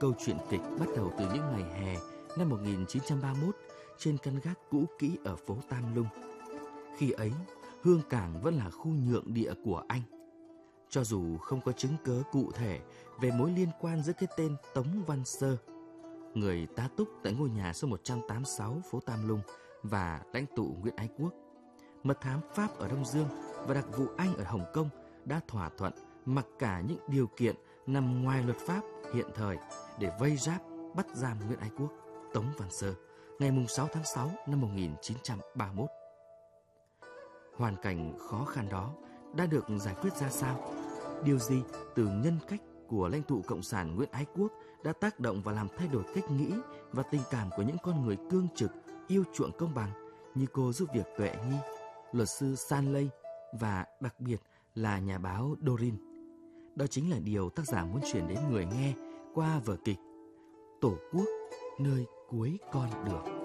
Câu chuyện kịch bắt đầu từ những ngày hè năm 1931 trên căn gác cũ kỹ ở phố Tam Lung. Khi ấy, Hương Cảng vẫn là khu nhượng địa của anh. Cho dù không có chứng cớ cụ thể về mối liên quan giữa cái tên Tống Văn Sơ, người tá túc tại ngôi nhà số 186 phố Tam Lung, và lãnh tụ Nguyễn Ái Quốc, mật thám Pháp ở Đông Dương và đặc vụ Anh ở Hồng Kông đã thỏa thuận mặc cả những điều kiện nằm ngoài luật pháp hiện thời để vây giáp bắt giam Nguyễn Ái Quốc, Tống Văn Sơ ngày 6 tháng 6 năm 1931. Hoàn cảnh khó khăn đó đã được giải quyết ra sao? Điều gì từ nhân cách của lãnh tụ Cộng sản Nguyễn Ái Quốc đã tác động và làm thay đổi cách nghĩ và tình cảm của những con người cương trực, yêu chuộng công bằng như cô giúp việc Tuệ Nhi, luật sư Stanley và đặc biệt là nhà báo Dorin? Đó chính là điều tác giả muốn truyền đến người nghe qua vở kịch Tổ quốc nơi cuối con đường.